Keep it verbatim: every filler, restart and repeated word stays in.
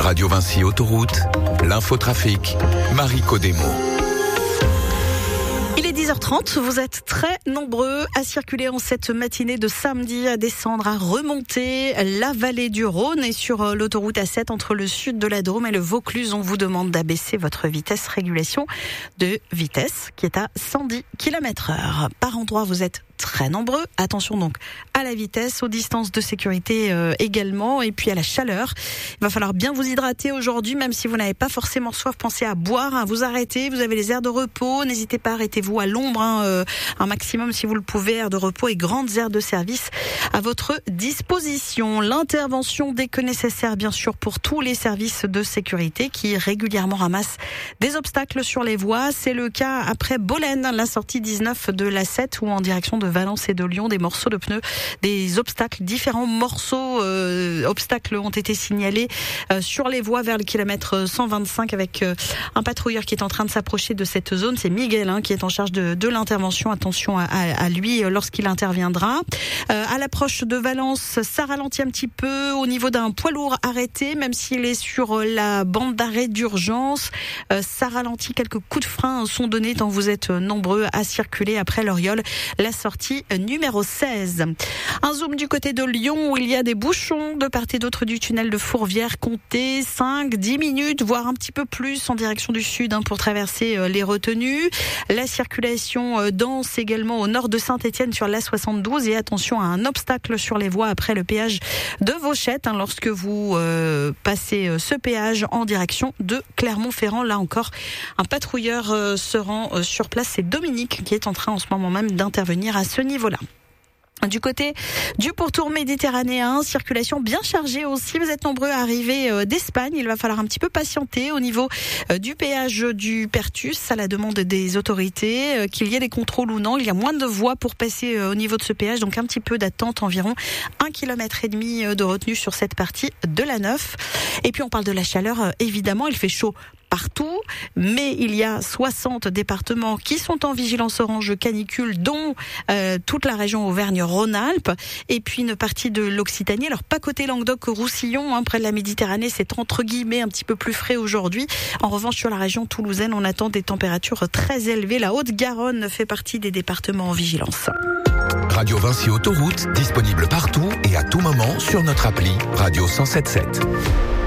Radio Vinci Autoroute, l'infotrafic, Marie Codemo. Il est dix heures trente, vous êtes très nombreux à circuler en cette matinée de samedi, à descendre, à remonter la vallée du Rhône et sur l'autoroute A sept entre le sud de la Drôme et le Vaucluse. On vous demande d'abaisser votre vitesse, régulation de vitesse qui est à cent dix kilomètres heure. Par endroit, vous êtes très nombreux. Attention donc à la vitesse, aux distances de sécurité euh, également, et puis à la chaleur. Il va falloir bien vous hydrater aujourd'hui, même si vous n'avez pas forcément soif. Pensez à boire, à vous arrêter. Vous avez les aires de repos. N'hésitez pas, arrêtez-vous à l'ombre, hein, euh, un maximum si vous le pouvez. Aires de repos et grandes aires de service à votre disposition. L'intervention dès que nécessaire, bien sûr, pour tous les services de sécurité qui régulièrement ramassent des obstacles sur les voies. C'est le cas après Bolène, la sortie dix-neuf de l'A sept, ou en direction de Valence et de Lyon, des morceaux de pneus, des obstacles, différents morceaux euh, obstacles ont été signalés euh, sur les voies vers le kilomètre cent vingt-cinq avec euh, un patrouilleur qui est en train de s'approcher de cette zone. C'est Miguel hein, qui est en charge de, de l'intervention. Attention à, à, à lui euh, lorsqu'il interviendra. Euh, à l'approche de Valence, ça ralentit un petit peu au niveau d'un poids lourd arrêté, même s'il est sur la bande d'arrêt d'urgence. Euh, ça ralentit, quelques coups de frein sont donnés tant vous êtes nombreux à circuler après l'Oriole. La sortie numéro seize. Un zoom du côté de Lyon où il y a des bouchons de part et d'autre du tunnel de Fourvière. Comptez cinq dix minutes, voire un petit peu plus en direction du sud hein, pour traverser les retenues. La circulation dense également au nord de Saint-Étienne sur l'A soixante-douze, et attention à un obstacle sur les voies après le péage de Vauchette hein, lorsque vous euh, passez ce péage en direction de Clermont-Ferrand. Là encore, un patrouilleur euh, se rend euh, sur place. C'est Dominique qui est en train en ce moment même d'intervenir à ce niveau-là. Du côté du pourtour méditerranéen, circulation bien chargée aussi. Vous êtes nombreux à arriver d'Espagne. Il va falloir un petit peu patienter au niveau du péage du Pertus, à la demande des autorités, qu'il y ait des contrôles ou non. Il y a moins de voies pour passer au niveau de ce péage, donc un petit peu d'attente, environ un kilomètre et demi de retenue sur cette partie de l'A neuf. Et puis on parle de la chaleur, évidemment, il fait chaud partout, mais il y a soixante départements qui sont en vigilance orange canicule, dont euh, toute la région Auvergne-Rhône-Alpes, et puis une partie de l'Occitanie. Alors pas côté Languedoc-Roussillon, hein, près de la Méditerranée, c'est entre guillemets un petit peu plus frais aujourd'hui. En revanche, sur la région toulousaine, on attend des températures très élevées. La Haute-Garonne fait partie des départements en vigilance. Radio Vinci Autoroute, disponible partout et à tout moment sur notre appli Radio cent soixante-dix-sept.